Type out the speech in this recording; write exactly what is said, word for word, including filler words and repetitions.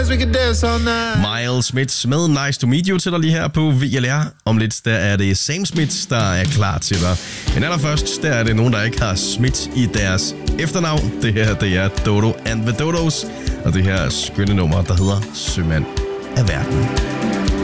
we can dance all night. Miles Smith med Nice to Meet You til dig lige her på V L R. Om lidt, der er det Sam Smith, der er klar til dig. Men allerførst, der er det nogen, der ikke har Smith i deres efternavn. Det her, det er Dodo and the Dodos. Og det her skønne nummer, der hedder Sømand af verden.